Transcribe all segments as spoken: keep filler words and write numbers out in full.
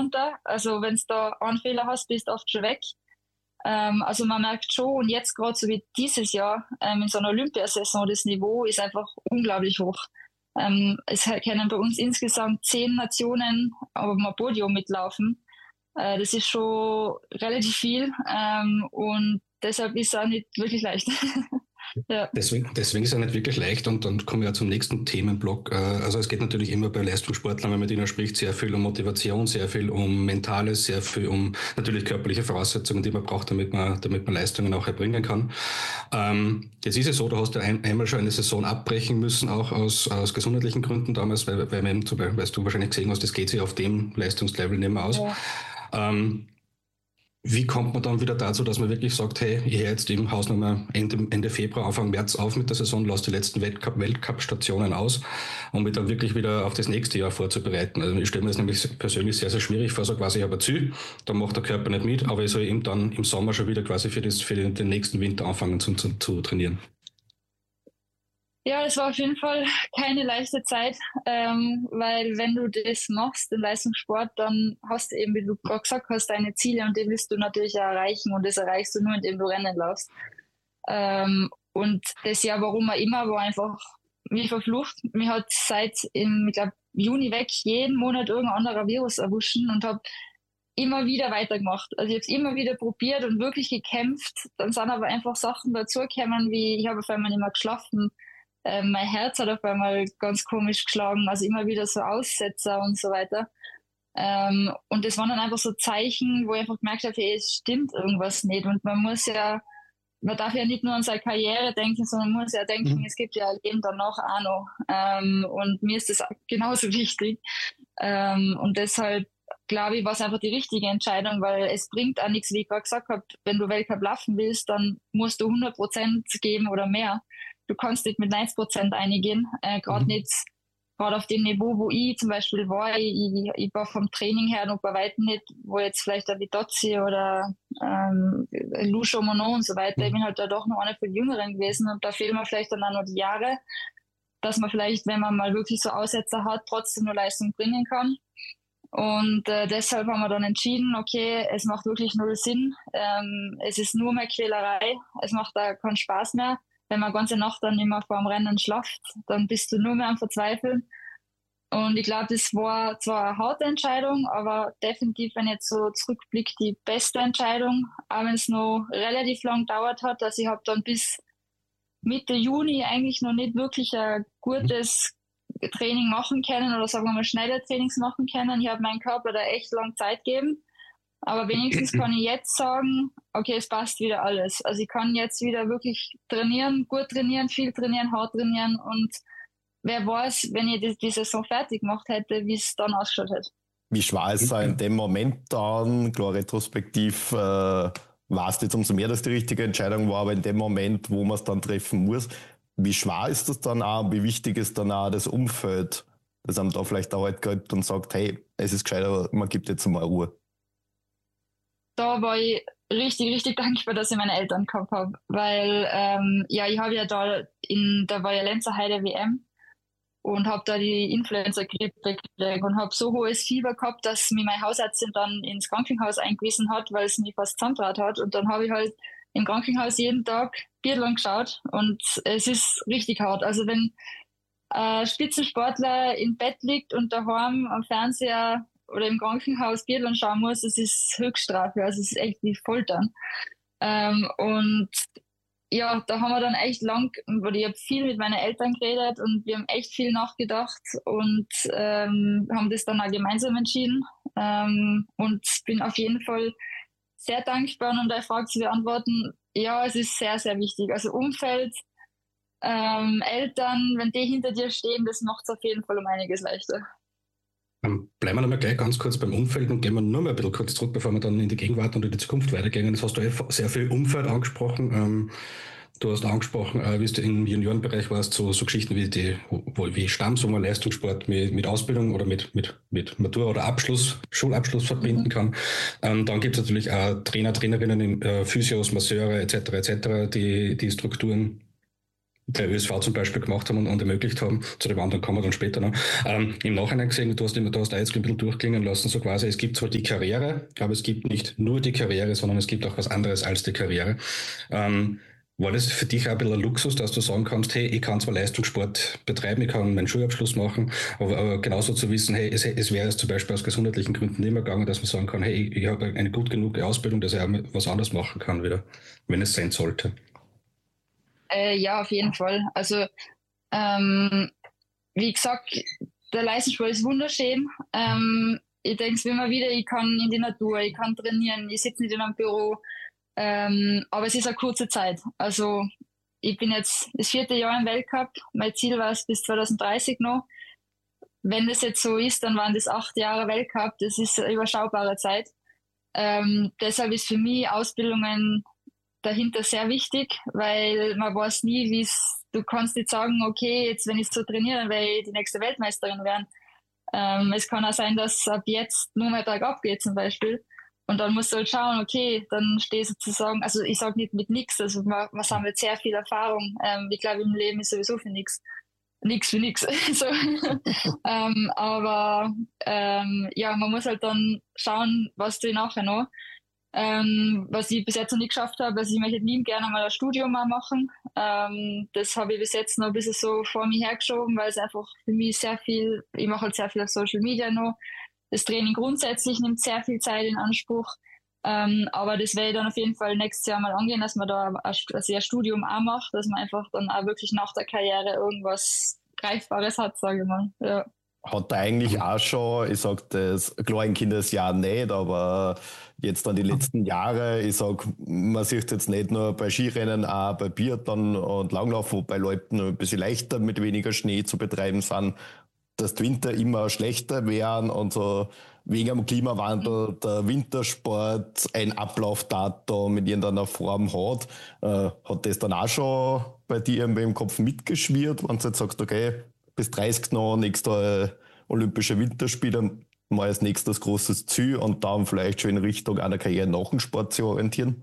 runter. Also wenn du da einen Fehler hast, bist du oft schon weg. Ähm, also man merkt schon, und jetzt gerade so wie dieses Jahr ähm, in so einer Olympiasaison, das Niveau ist einfach unglaublich hoch. Ähm, es können bei uns insgesamt zehn Nationen auf dem Podium mitlaufen. Äh, das ist schon relativ viel ähm, und deshalb ist es auch nicht wirklich leicht. Ja. Deswegen, deswegen ist es ja nicht wirklich leicht und dann kommen wir ja zum nächsten Themenblock. Also es geht natürlich immer bei Leistungssportlern, wenn man mit ihnen spricht, sehr viel um Motivation, sehr viel um Mentales, sehr viel um natürlich körperliche Voraussetzungen, die man braucht, damit man, damit man Leistungen auch erbringen kann. Ähm, jetzt ist es so, du hast ja ein, einmal schon eine Saison abbrechen müssen, auch aus, aus gesundheitlichen Gründen damals, weil, weil, man, zum Beispiel, weil du wahrscheinlich gesehen hast, das geht sich auf dem Leistungslevel nicht mehr aus. Ja. Ähm, Wie kommt man dann wieder dazu, dass man wirklich sagt, hey, ich höre jetzt im Hausnummer Ende, Ende Februar, Anfang März auf mit der Saison, lasse die letzten Weltcup, Weltcup-Stationen aus, um mich dann wirklich wieder auf das nächste Jahr vorzubereiten. Also ich stelle mir das nämlich persönlich sehr, sehr schwierig vor, so quasi, ich habe ein Ziel, dann macht der Körper nicht mit, aber ich soll eben dann im Sommer schon wieder quasi für, das, für den, den nächsten Winter anfangen zu, zu, zu trainieren. Ja, das war auf jeden Fall keine leichte Zeit, ähm, weil wenn du das machst, den Leistungssport, dann hast du eben, wie du gerade gesagt hast, deine Ziele und die willst du natürlich auch erreichen und das erreichst du nur, indem du Rennen läufst. Ähm, und das Jahr, warum auch immer, war einfach wie verflucht. Mir hat seit im, ich glaube, Juni weg jeden Monat irgendein anderer Virus erwischen und habe immer wieder weitergemacht. Also ich habe es immer wieder probiert und wirklich gekämpft. Dann sind aber einfach Sachen dazugekommen, wie ich habe auf einmal nicht mehr geschlafen. Ähm, mein Herz hat auf einmal ganz komisch geschlagen, also immer wieder so Aussetzer und so weiter. Ähm, und das waren dann einfach so Zeichen, wo ich einfach gemerkt habe, hey, es stimmt irgendwas nicht. Und man muss ja, man darf ja nicht nur an seine Karriere denken, sondern man muss ja denken, Mhm. es gibt ja ein Leben danach auch noch. Ähm, und mir ist das genauso wichtig. Ähm, und deshalb glaube ich, war es einfach die richtige Entscheidung, weil es bringt auch nichts, wie ich gerade gesagt habe, wenn du Weltcup laufen willst, dann musst du hundert Prozent geben oder mehr. Du kannst nicht mit neunzig Prozent eingehen, äh, gerade Mhm. nicht, gerade auf dem Niveau, wo ich zum Beispiel war. Ich, ich, ich war vom Training her noch bei weitem nicht, wo jetzt vielleicht der Vitozzi oder ähm, Lucio Monod und so weiter. Ich bin halt da doch noch eine von den Jüngeren gewesen und da fehlen mir vielleicht dann auch noch die Jahre, dass man vielleicht, wenn man mal wirklich so Aussetzer hat, trotzdem nur Leistung bringen kann. Und äh, deshalb haben wir dann entschieden, okay, es macht wirklich null Sinn. Ähm, es ist nur mehr Quälerei. Es macht da keinen Spaß mehr. Wenn man ganze Nacht dann immer vor dem Rennen schlaft, dann bist du nur mehr am Verzweifeln. Und ich glaube, das war zwar eine harte Entscheidung, aber definitiv, wenn ich jetzt so zurückblicke, die beste Entscheidung, auch wenn es noch relativ lang gedauert hat. Also ich habe dann bis Mitte Juni eigentlich noch nicht wirklich ein gutes Training machen können oder sagen wir mal schnelle Trainings machen können. Ich habe meinem Körper da echt lang Zeit gegeben. Aber wenigstens kann ich jetzt sagen, okay, es passt wieder alles. Also ich kann jetzt wieder wirklich trainieren, gut trainieren, viel trainieren, hart trainieren und wer weiß, wenn ich die, die Saison fertig gemacht hätte, wie es dann ausgeschaut hätte. Wie schwer ist es in dem Moment dann, klar retrospektiv, äh, weißt du jetzt umso mehr, dass die richtige Entscheidung war, aber in dem Moment, wo man es dann treffen muss, wie schwer ist das dann auch, wie wichtig ist dann auch das Umfeld, das einem da vielleicht auch halt gibt und sagt, hey, es ist gescheiter, man gibt jetzt mal Ruhe. Da war ich richtig, richtig dankbar, dass ich meine Eltern gehabt habe, weil ähm, ja, ich habe ja da in der Valenzer Heide W M und habe da die Influenza-Grippe gekriegt und habe so hohes Fieber gehabt, dass mich meine Hausärztin dann ins Krankenhaus eingewiesen hat, weil es mich fast zusammengebracht hat. Und dann habe ich halt im Krankenhaus jeden Tag Biathlon geschaut und es ist richtig hart. Also wenn ein Spitzensportler im Bett liegt und daheim am Fernseher oder im Krankenhaus Biathlon schauen muss, das ist Höchststrafe. Also es ist echt wie Foltern. Ähm, und ja, da haben wir dann echt lang, weil ich habe viel mit meinen Eltern geredet und wir haben echt viel nachgedacht und ähm, haben das dann auch gemeinsam entschieden. Ähm, und bin auf jeden Fall sehr dankbar, um deine Frage zu beantworten. Ja, es ist sehr, sehr wichtig. Also Umfeld, ähm, Eltern, wenn die hinter dir stehen, das macht es auf jeden Fall um einiges leichter. Ähm, bleiben wir nochmal gleich ganz kurz beim Umfeld und gehen wir nur mal ein bisschen kurz zurück, bevor wir dann in die Gegenwart und in die Zukunft weitergehen. Das hast du eh sehr viel Umfeld angesprochen. Ähm, du hast angesprochen, äh, wie du im Juniorenbereich warst, so, so Geschichten wie die, wo, wie Stammsummer, Leistungssport mit, mit Ausbildung oder mit, mit, mit Matura oder Abschluss, Schulabschluss verbinden Mhm. kann. Ähm, dann gibt es natürlich auch Trainer, Trainerinnen, äh, Physios, Masseure et cetera et cetera, die die Strukturen der Ö S V zum Beispiel gemacht haben und, und ermöglicht haben. Zu dem anderen kommen wir dann später noch. Ähm, Im Nachhinein gesehen, du hast, du hast da jetzt ein bisschen durchklingen lassen, so quasi, es gibt zwar die Karriere, aber es gibt nicht nur die Karriere, sondern es gibt auch was anderes als die Karriere. Ähm, War das für dich auch ein bisschen ein Luxus, dass du sagen kannst, hey, ich kann zwar Leistungssport betreiben, ich kann meinen Schulabschluss machen, aber, aber genauso zu wissen, hey, es, es wäre es zum Beispiel aus gesundheitlichen Gründen nicht mehr gegangen, dass man sagen kann, hey, ich, ich habe eine gut genug Ausbildung, dass ich auch was anderes machen kann wieder, wenn es sein sollte. Äh, ja, auf jeden Fall. Also, ähm, wie gesagt, der Leistungssport ist wunderschön. Ähm, ich denke es immer wieder, ich kann in die Natur, ich kann trainieren, ich sitze nicht in einem Büro. Ähm, aber es ist eine kurze Zeit. Also ich bin jetzt das vierte Jahr im Weltcup. Mein Ziel war es bis zwanzig dreißig noch. Wenn das jetzt so ist, dann waren das acht Jahre Weltcup. Das ist eine überschaubare Zeit. Ähm, deshalb ist für mich Ausbildungen dahinter sehr wichtig, weil man weiß nie, wie es, du kannst nicht sagen, okay, jetzt wenn ich so trainiere, dann werde ich die nächste Weltmeisterin werden. Ähm, es kann auch sein, dass ab jetzt nur mehr bergab geht zum Beispiel. Und dann musst du halt schauen, okay, dann stehe ich sozusagen, also ich sage nicht mit nichts, also man, man sammelt sehr viel Erfahrung. Ähm, ich glaube, im Leben ist sowieso für nichts. Nix für nix. so. ähm, aber ähm, ja, man muss halt dann schauen, was tue ich nachher noch. Ähm, was ich bis jetzt noch nicht geschafft habe, also ich möchte nie gerne mal ein Studium mal machen. Ähm, das habe ich bis jetzt noch ein bisschen so vor mir hergeschoben, weil es einfach für mich sehr viel, ich mache halt sehr viel auf Social Media noch. Das Training grundsätzlich nimmt sehr viel Zeit in Anspruch. Ähm, aber das werde ich dann auf jeden Fall nächstes Jahr mal angehen, dass man da ein, also ein Studium auch macht, dass man einfach dann auch wirklich nach der Karriere irgendwas Greifbares hat, sage ich mal. Ja. Hat er eigentlich auch schon, ich sag das, klar in Kindesjahren nicht, aber jetzt dann die letzten Jahre, ich sag, man sieht jetzt nicht nur bei Skirennen, auch bei Biathlon und Langlauf, wo bei Leuten ein bisschen leichter mit weniger Schnee zu betreiben sind, dass die Winter immer schlechter werden und so wegen dem Klimawandel der Wintersport ein Ablaufdatum in irgendeiner Form hat. Äh, hat das dann auch schon bei dir irgendwie im Kopf mitgeschwirrt, wenn du jetzt sagst, okay, bis dreißig noch, nächste Olympische Winterspiele, mal als nächstes großes Ziel und dann vielleicht schon in Richtung einer Karriere nach dem Sport zu orientieren?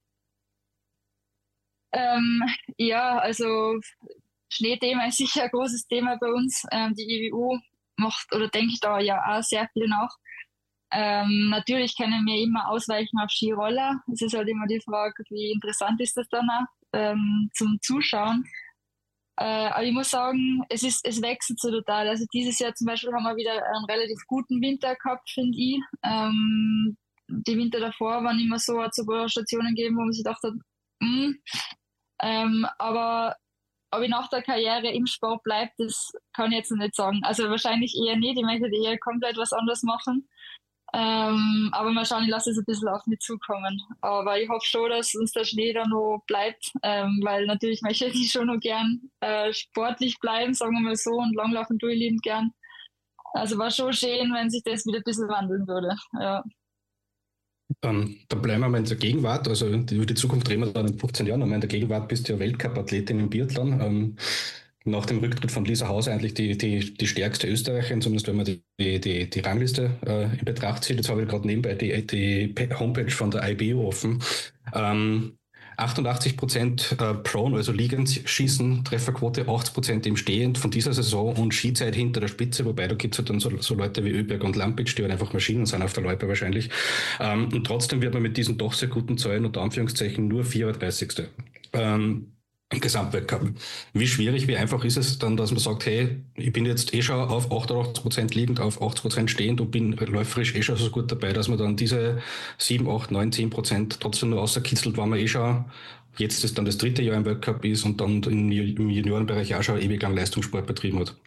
Ähm, ja, also Schneethema ist sicher ein großes Thema bei uns. Ähm, die E W U macht oder denkt da ja auch sehr viel nach. Ähm, natürlich können wir immer ausweichen auf Skiroller. Es ist halt immer die Frage, wie interessant ist das dann auch ähm, zum Zuschauen. Äh, aber ich muss sagen, es ist, es wechselt so total. Also dieses Jahr zum Beispiel haben wir wieder einen relativ guten Winter gehabt, finde ich. Ähm, die Winter davor waren immer so, hat es sogar Stationen gegeben, wo man sich gedacht hat, mh, ähm, aber ob ich nach der Karriere im Sport bleibe, das kann ich jetzt noch nicht sagen. Also wahrscheinlich eher nicht. Ich möchte eher komplett was anderes machen. Ähm, aber mal schauen, ich lasse es ein bisschen auf mich zukommen. Aber ich hoffe schon, dass uns der Schnee da noch bleibt, ähm, weil natürlich möchte ich schon noch gern äh, sportlich bleiben, sagen wir mal so, und Langlaufen tue ich liebend gern. Also war schon schön, wenn sich das wieder ein bisschen wandeln würde. Ja. Ähm, dann bleiben wir mal in der Gegenwart, also über die Zukunft reden wir dann in fünfzehn Jahren, aber in der Gegenwart bist du ja Weltcup-Athletin im Biathlon. Ähm, nach dem Rücktritt von Lisa Hauser eigentlich die, die, die stärkste Österreicherin, zumindest wenn man die, die, die Rangliste äh, in Betracht zieht. Jetzt habe ich gerade nebenbei die, die Homepage von der I B U offen. Ähm, achtundachtzig Prozent äh, Prone, also liegend schießen, Trefferquote achtzig Prozent im Stehend von dieser Saison und Skizeit hinter der Spitze, wobei da gibt es halt dann so, so Leute wie Öberg und Lampic, die halt einfach Maschinen sind auf der Loipe wahrscheinlich. Ähm, und trotzdem wird man mit diesen doch sehr guten Zahlen unter Anführungszeichen nur vierunddreißigste Ähm, im Gesamtweltcup. Wie schwierig, wie einfach ist es dann, dass man sagt, hey, ich bin jetzt eh schon auf achtundachtzig Prozent liegend, auf achtzig Prozent stehend und bin läuferisch eh schon so gut dabei, dass man dann diese sieben, acht, neun, zehn Prozent trotzdem nur außerkitzelt, weil man eh schon jetzt ist dann das dritte Jahr im Weltcup ist und dann im Juniorenbereich auch schon ewig lang Leistungssport betrieben hat.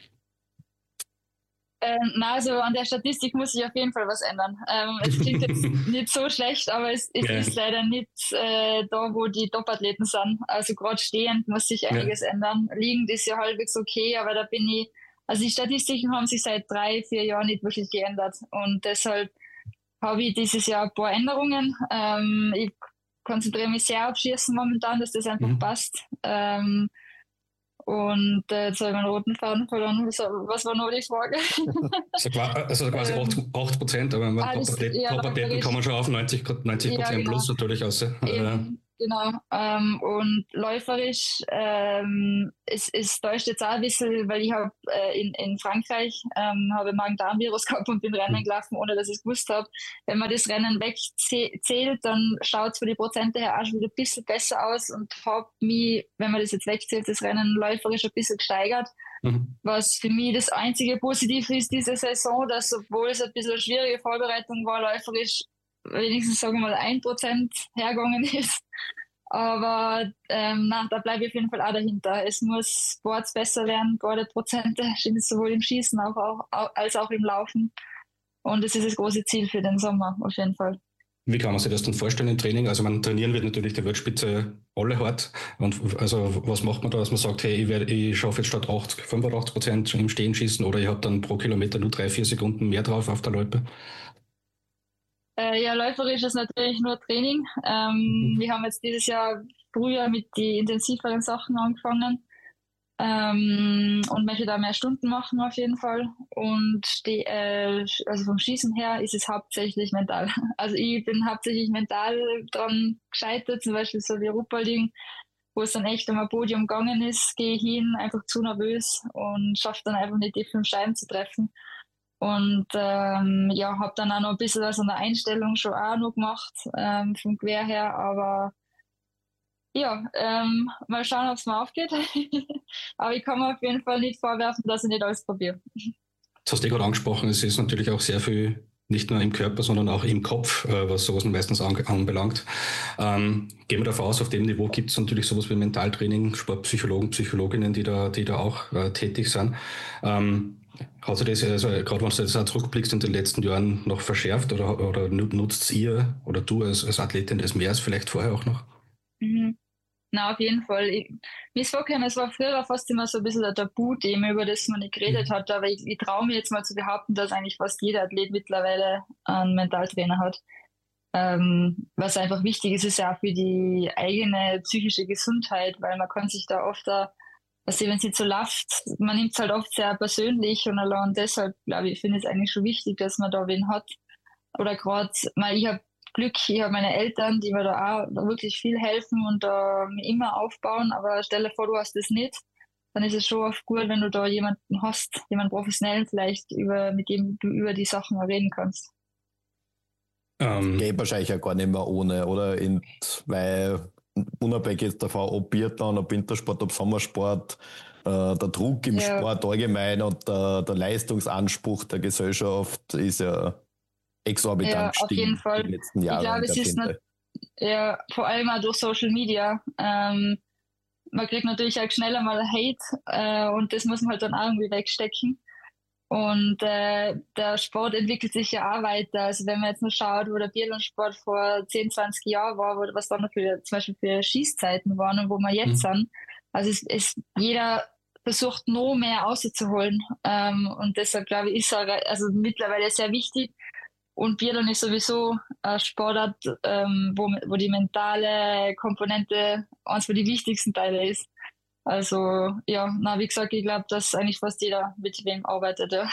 Ähm, na, also an der Statistik muss sich auf jeden Fall was ändern. Ähm, es klingt jetzt nicht so schlecht, aber es, es ja. ist leider nicht äh, da, wo die Top-Athleten sind. Also gerade stehend muss sich einiges ja. ändern. Liegend ist ja halbwegs okay, aber da bin ich, also die Statistiken haben sich seit drei, vier Jahren nicht wirklich geändert und deshalb habe ich dieses Jahr ein paar Änderungen. Ähm, ich konzentriere mich sehr auf Schießen momentan, dass das einfach mhm. passt. Ähm, Und äh, jetzt habe ich meinen roten Faden verloren. Was, was war noch die Frage? Also quasi ähm, achtzig Prozent, aber ah, das, Top-Athleten ja, Top kann man schon auf neunzig Prozent ja, genau. plus natürlich aus. Eben, genau. Ähm, und läuferisch ähm, ist, ist täuscht jetzt auch ein bisschen, weil ich habe äh, in, in Frankreich ähm, habe Magen-Darm-Virus gehabt und bin Rennen gelaufen, ohne dass ich es gewusst habe. Wenn man das Rennen wegzählt, dann schaut es für die Prozente her auch schon wieder ein bisschen besser aus und habe mich, wenn man das jetzt wegzählt, das Rennen läuferisch ein bisschen gesteigert. Mhm. Was für mich das einzige Positive ist diese Saison, dass, obwohl es ein bisschen eine schwierige Vorbereitung war, läuferisch wenigstens, sagen wir mal, ein Prozent hergegangen ist. Aber ähm, na, da bleibe ich auf jeden Fall auch dahinter. Es muss Sports besser werden, gerade Prozente, sowohl im Schießen auch, auch, als auch im Laufen. Und das ist das große Ziel für den Sommer, auf jeden Fall. Wie kann man sich das dann vorstellen im Training? Also man trainieren wird natürlich die Weltspitze alle hart. Und also was macht man da, dass man sagt, hey, ich, werde, ich schaffe jetzt statt achtzig, fünfundachtzig Prozent im Stehen schießen oder ich habe dann pro Kilometer nur drei, vier Sekunden mehr drauf auf der Loipe? Äh, ja, läuferisch ist natürlich nur Training. Ähm, mhm. Wir haben jetzt dieses Jahr früher mit den intensiveren Sachen angefangen. Ähm, und möchte da mehr Stunden machen auf jeden Fall. Und die, äh, also vom Schießen her ist es hauptsächlich mental. Also ich bin hauptsächlich mental dran gescheitert, zum Beispiel so wie Ruppalding, wo es dann echt um ein Podium gegangen ist, gehe ich hin, einfach zu nervös und schaffe dann einfach nicht die fünf Scheiben zu treffen. Und ähm, ja, habe dann auch noch ein bisschen was an der Einstellung schon auch noch gemacht, ähm, vom Gewehr her, aber ja, ähm, mal schauen, ob es mal aufgeht. Aber ich kann mir auf jeden Fall nicht vorwerfen, dass ich nicht alles probiere. Das hast du gerade angesprochen, es ist natürlich auch sehr viel, nicht nur im Körper, sondern auch im Kopf, was sowas meistens anbelangt. Ähm, gehen wir davon aus, auf dem Niveau gibt es natürlich sowas wie Mentaltraining, Sportpsychologen, Psychologinnen, die da, die da auch äh, tätig sind. Ähm, hat sich das, also gerade wenn du jetzt auch zurückblickst in den letzten Jahren, noch verschärft oder, oder nutzt ihr oder du als, als Athletin das mehr als vielleicht vorher auch noch? Mhm. Na, auf jeden Fall. Ich, mir ist vorgekommen, es war früher fast immer so ein bisschen ein Tabuthema, über das man nicht geredet mhm. hat, aber ich, ich traue mir jetzt mal zu behaupten, dass eigentlich fast jeder Athlet mittlerweile einen Mentaltrainer hat. Ähm, was einfach wichtig ist, ist ja auch für die eigene psychische Gesundheit, weil man kann sich da oft da, also wenn es nicht so läuft, man nimmt es halt oft sehr persönlich und allein deshalb, glaube ich, finde ich es eigentlich schon wichtig, dass man da wen hat. Oder gerade, ich habe Glück, ich habe meine Eltern, die mir da auch wirklich viel helfen und da äh, mir immer aufbauen, aber stell dir vor, du hast das nicht, dann ist es schon oft gut, wenn du da jemanden hast, jemanden professionellen vielleicht, über, mit dem du über die Sachen reden kannst. Ähm, Geht wahrscheinlich ja gar nicht mehr ohne, oder? In, weil unabhängig davon, ob Biathlon, ob Wintersport, ob Sommersport, äh, der Druck im ja. Sport allgemein und der, der Leistungsanspruch der Gesellschaft ist ja exorbitant ja, auf jeden Fall. in den letzten Jahren. Ich glaube, es ist nicht, ja, vor allem auch durch Social Media. Ähm, man kriegt natürlich auch schneller mal Hate äh, und das muss man halt dann auch irgendwie wegstecken. Und äh, der Sport entwickelt sich ja auch weiter. Also wenn man jetzt nur schaut, wo der Biathlonsport vor zehn, zwanzig Jahren war, wo, was dann noch für, zum Beispiel für Schießzeiten waren und wo wir jetzt mhm. sind. Also es ist jeder versucht noch mehr auszuholen. Ähm, und deshalb glaube ich, ist er also mittlerweile sehr wichtig. Und Biathlon ist sowieso ein Sportart, ähm, wo, wo die mentale Komponente eines von den wichtigsten Teile ist. Also ja, na wie gesagt, ich glaube, dass eigentlich fast jeder mit wem arbeitet. Ja.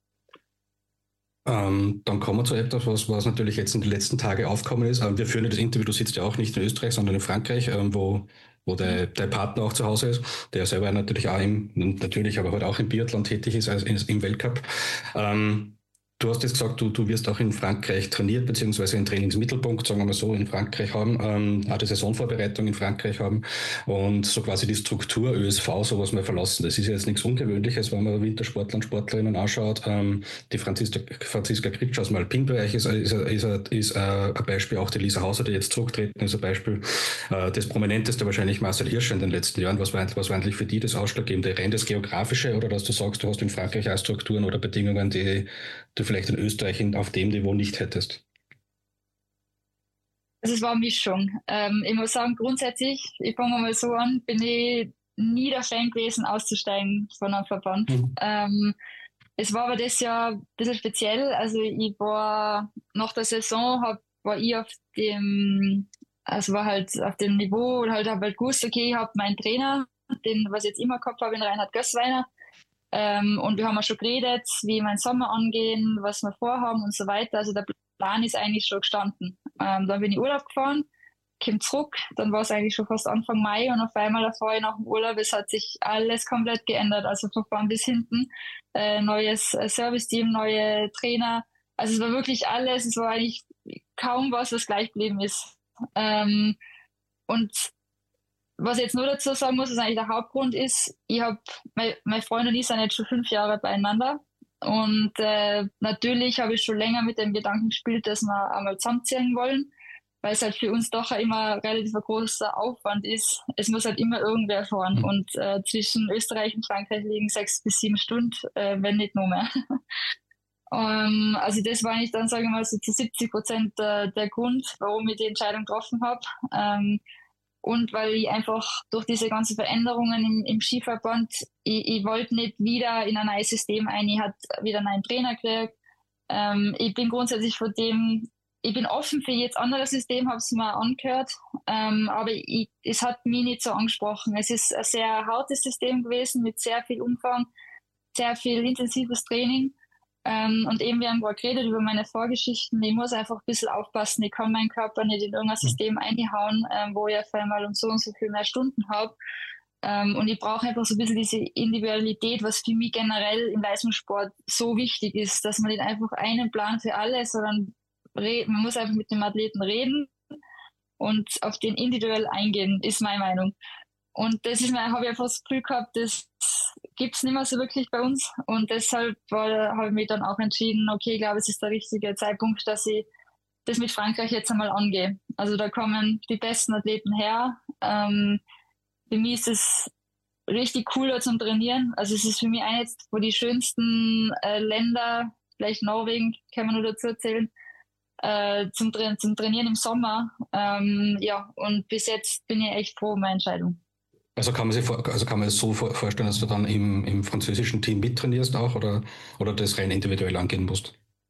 Ähm, dann kommen wir zu etwas, was, was natürlich jetzt in den letzten Tagen aufgekommen ist. Ähm, wir führen das Interview, du sitzt ja auch nicht in Österreich, sondern in Frankreich, ähm, wo, wo der, der Partner auch zu Hause ist, der selber natürlich auch im, natürlich aber heute auch im Biathlon tätig ist, also im Weltcup. Ähm, Du hast jetzt gesagt, du, du wirst auch in Frankreich trainiert, beziehungsweise einen Trainingsmittelpunkt, sagen wir mal so, in Frankreich haben, ähm, auch die Saisonvorbereitung in Frankreich haben und so quasi die Struktur Ö S V, sowas mal verlassen. Das ist ja jetzt nichts Ungewöhnliches, wenn man Wintersportler und Sportlerinnen anschaut. Ähm, die Franziska, Franziska Kritsch aus dem Alpinbereich ist, ist, ist, ist, ist ein Beispiel, auch die Lisa Hauser, die jetzt zurücktreten, ist ein Beispiel. Äh, das Prominenteste wahrscheinlich Marcel Hirscher in den letzten Jahren. Was war, was war eigentlich für die das Ausschlaggebende? Rein das Geografische oder dass du sagst, du hast in Frankreich auch Strukturen oder Bedingungen, die du vielleicht in Österreich auf dem Niveau nicht hättest? Also es war eine Mischung. Ähm, ich muss sagen, grundsätzlich, ich fange mal so an, bin ich nie der Fan gewesen, auszusteigen von einem Verband. Mhm. Ähm, es war aber das Jahr ein bisschen speziell. Also ich war nach der Saison, hab, war ich auf dem, also war halt auf dem Niveau und halt habe halt gewusst, okay, ich habe meinen Trainer, den, was ich jetzt immer gehabt habe, den Reinhard Gößweiner. Ähm, und wir haben auch schon geredet, wie wir den Sommer angehen, was wir vorhaben und so weiter. Also der Plan ist eigentlich schon gestanden. Ähm, dann bin ich Urlaub gefahren komme zurück, dann war es eigentlich schon fast Anfang Mai und auf einmal erfahre ich nach dem Urlaub, es hat sich alles komplett geändert, also von vorn bis hinten, äh, neues äh, Service-Team, neue Trainer, also es war wirklich alles, es war eigentlich kaum was, was gleich geblieben ist. Ähm, und was ich jetzt nur dazu sagen muss, was eigentlich der Hauptgrund ist, ich habe, mein, mein Freund und ich sind jetzt schon fünf Jahre beieinander und äh, natürlich habe ich schon länger mit dem Gedanken gespielt, dass wir einmal zusammenziehen wollen, weil es halt für uns doch immer relativ ein großer Aufwand ist. Es muss halt immer irgendwer fahren. Mhm. Und äh, zwischen Österreich und Frankreich liegen sechs bis sieben Stunden, äh, wenn nicht noch mehr. um, also das war eigentlich dann, sage ich mal, so zu siebzig Prozent der, der Grund, warum ich die Entscheidung getroffen habe. Ähm, und weil ich einfach durch diese ganzen Veränderungen im, im Skiverband, ich, ich wollte nicht wieder in ein neues System ein, ich hatte wieder einen neuen Trainer gekriegt. Ähm, ich bin grundsätzlich von dem Ich bin offen für jetzt anderes System, habe es mir angehört, ähm, aber ich, es hat mich nicht so angesprochen. Es ist ein sehr hartes System gewesen mit sehr viel Umfang, sehr viel intensives Training. Ähm, und eben, wir haben gerade geredet über meine Vorgeschichten. Ich muss einfach ein bisschen aufpassen. Ich kann meinen Körper nicht in irgendein System einhauen, ähm, wo ich auf einmal um so und so viel mehr Stunden habe. Ähm, und ich brauche einfach so ein bisschen diese Individualität, was für mich generell im Leistungssport so wichtig ist, dass man nicht einfach einen Plan für alles, sondern man muss einfach mit dem Athleten reden und auf den individuell eingehen, ist meine Meinung. Und das ist mir, habe ich einfach das Gefühl gehabt, das gibt es nicht mehr so wirklich bei uns. Und deshalb habe ich mich dann auch entschieden, okay, ich glaube, es ist der richtige Zeitpunkt, dass ich das mit Frankreich jetzt einmal angehe. Also da kommen die besten Athleten her. Ähm, für mich ist es richtig cooler zum Trainieren. Also es ist für mich eines von die schönsten äh, Länder, vielleicht Norwegen, kann man nur dazu erzählen, Äh, zum, Tra- zum Trainieren im Sommer. Ähm, ja, und bis jetzt bin ich echt froh um meine Entscheidung. Also kann man sich vor, also kann man es so vorstellen, dass du dann im, im französischen Team mittrainierst auch oder, oder das rein individuell angehen musst?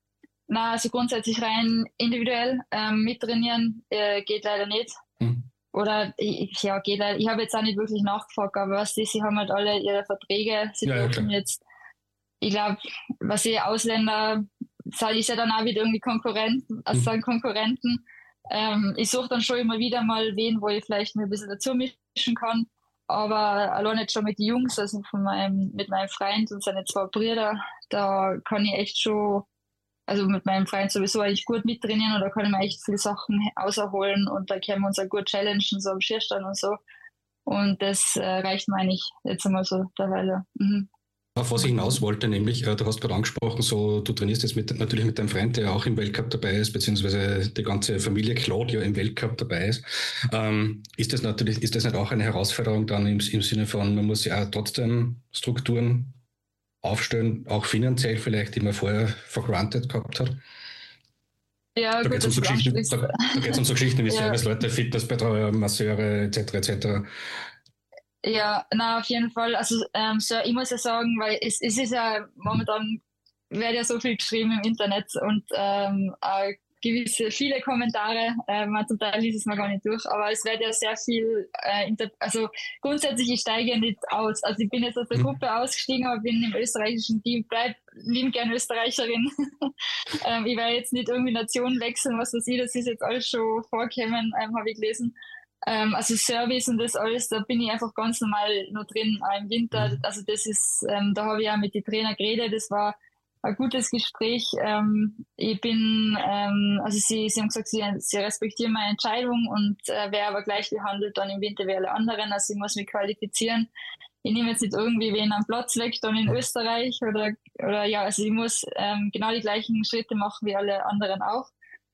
Na, also grundsätzlich rein individuell ähm, mittrainieren äh, geht leider nicht. Hm. Oder ich, ja, geht leider. Ich habe jetzt auch nicht wirklich nachgefragt, aber was die, sie haben halt alle ihre Verträge. Sie ja, dürfen ja, jetzt, ich glaube, was die Ausländer, das ist ja dann auch wieder irgendwie Konkurrent, also sagen Konkurrenten. Ähm, ich suche dann schon immer wieder mal wen, wo ich vielleicht mir ein bisschen dazu mischen kann. Aber allein jetzt schon mit den Jungs, also von meinem, mit meinem Freund und seine zwei Brüder, da kann ich echt schon, also mit meinem Freund sowieso eigentlich gut mittrainieren und da kann ich mir echt viele Sachen außerholen und da können wir uns auch gut challengen, so am Schierstand und so. Und das äh, reicht mir eigentlich jetzt einmal so derweil. Mhm. Auf was ich hinaus wollte, nämlich, du hast gerade angesprochen, so du trainierst jetzt mit, natürlich mit deinem Freund, der auch im Weltcup dabei ist, beziehungsweise die ganze Familie Claudio im Weltcup dabei ist. Ähm, ist das natürlich, ist das nicht auch eine Herausforderung dann im, im Sinne von, man muss ja trotzdem Strukturen aufstellen, auch finanziell vielleicht, die man vorher for granted gehabt hat? Ja, da geht es um, so da, da geht's um so Geschichten wie ja. Serviceleute, Fitnessbetreuer, Masseure et cetera et cetera. Ja, na auf jeden Fall. Also ähm, so, ich muss ja sagen, weil es, es ist ja momentan, wird ja so viel geschrieben im Internet und ähm, äh, gewisse, viele Kommentare, äh, man zum Teil liest es mal gar nicht durch, aber es wird ja sehr viel, äh, inter- also grundsätzlich, ich steige ja nicht aus. Also ich bin jetzt aus der Gruppe ausgestiegen, aber bin im österreichischen Team, bleib lieben gern Österreicherin. ähm, ich werde jetzt nicht irgendwie Nationen wechseln, was weiß ich, das ist jetzt alles schon vorgekommen, ähm, habe ich gelesen. Ähm, also Service und das alles, da bin ich einfach ganz normal noch drin, auch im Winter. Also das ist, ähm, da habe ich auch mit den Trainern geredet, das war ein gutes Gespräch. Ähm, ich bin, ähm, also sie, sie haben gesagt, sie, sie respektieren meine Entscheidung und äh, wäre aber gleich behandelt dann im Winter wie alle anderen. Also ich muss mich qualifizieren. Ich nehme jetzt nicht irgendwie wen am Platz weg, dann in Österreich oder, oder ja, also ich muss ähm, genau die gleichen Schritte machen wie alle anderen auch.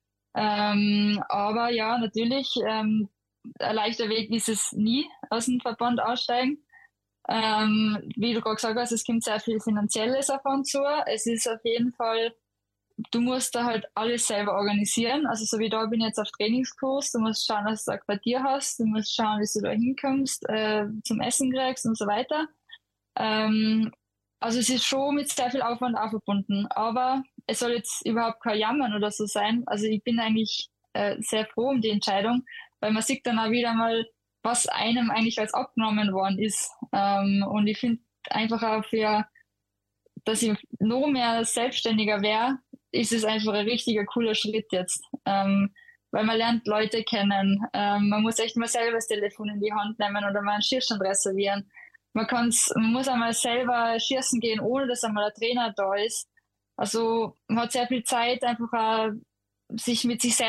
Ähm, aber ja, natürlich, ähm, ein leichter Weg ist es nie, aus dem Verband aussteigen. Ähm, wie du gerade gesagt hast, es kommt sehr viel Finanzielles auf uns zu. Es ist auf jeden Fall, du musst da halt alles selber organisieren. Also so wie da bin ich jetzt auf Trainingskurs, du musst schauen, dass du ein Quartier hast, du musst schauen, wie du da hinkommst, äh, zum Essen kriegst und so weiter. Ähm, also es ist schon mit sehr viel Aufwand auch verbunden. Aber es soll jetzt überhaupt kein Jammern oder so sein. Also ich bin eigentlich äh, sehr froh um die Entscheidung, weil man sieht dann auch wieder mal, was einem eigentlich als abgenommen worden ist. Ähm, und ich finde einfach auch für, dass ich noch mehr selbstständiger wäre, ist es einfach ein richtiger cooler Schritt jetzt. Ähm, weil man lernt Leute kennen. Ähm, man muss echt mal selber das Telefon in die Hand nehmen oder mal einen Schießstand reservieren. Man kann's, man muss einmal selber schießen gehen, ohne dass einmal der Trainer da ist. Also man hat sehr viel Zeit, einfach auch sich mit sich selbst